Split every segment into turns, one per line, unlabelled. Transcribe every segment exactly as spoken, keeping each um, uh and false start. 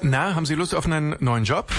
Na, haben Sie Lust auf einen neuen Job?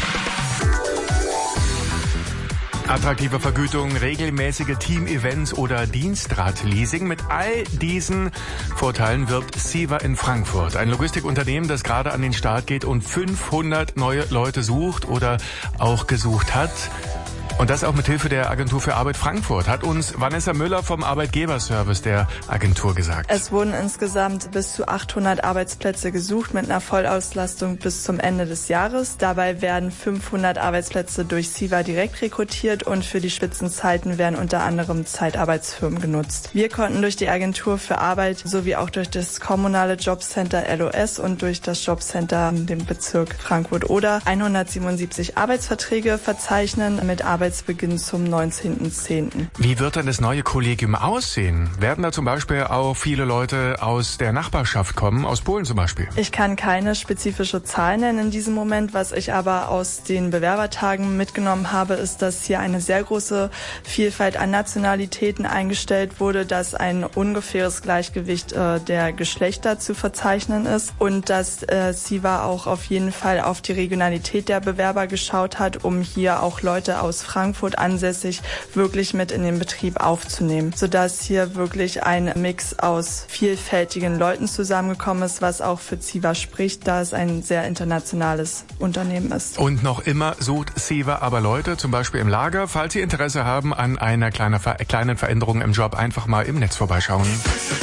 Attraktive Vergütung, regelmäßige Team-Events oder Dienstradleasing. Mit all diesen Vorteilen wirbt CEVA in Frankfurt. Ein Logistikunternehmen, das gerade an den Start geht und fünfhundert neue Leute sucht oder auch gesucht hat. Und das auch mit Hilfe der Agentur für Arbeit Frankfurt, hat uns Vanessa Müller vom Arbeitgeberservice der Agentur gesagt.
Es wurden insgesamt bis zu achthundert Arbeitsplätze gesucht mit einer Vollauslastung bis zum Ende des Jahres. Dabei werden fünfhundert Arbeitsplätze durch CEVA direkt rekrutiert und für die Spitzenzeiten werden unter anderem Zeitarbeitsfirmen genutzt. Wir konnten durch die Agentur für Arbeit sowie auch durch das kommunale Jobcenter L O S und durch das Jobcenter in dem Bezirk Frankfurt-Oder hundertsiebenundsiebzig Arbeitsverträge verzeichnen mit Arbeitsbeginn zum neunzehnten zehnten
Wie wird denn das neue Kollegium aussehen? Werden da zum Beispiel auch viele Leute aus der Nachbarschaft kommen, aus Polen zum Beispiel?
Ich kann keine spezifische Zahl nennen in diesem Moment. Was ich aber aus den Bewerbertagen mitgenommen habe, ist, dass hier eine sehr große Vielfalt an Nationalitäten eingestellt wurde, dass ein ungefähres Gleichgewicht äh, der Geschlechter zu verzeichnen ist und dass äh, CEVA auch auf jeden Fall auf die Regionalität der Bewerber geschaut hat, um hier auch Leute aus Frankfurt ansässig wirklich mit in den Betrieb aufzunehmen, sodass hier wirklich ein Mix aus vielfältigen Leuten zusammengekommen ist, was auch für CEVA spricht, da es ein sehr internationales Unternehmen ist.
Und noch immer sucht CEVA aber Leute, zum Beispiel im Lager. Falls Sie Interesse haben an einer kleinen Veränderung im Job, einfach mal im Netz vorbeischauen.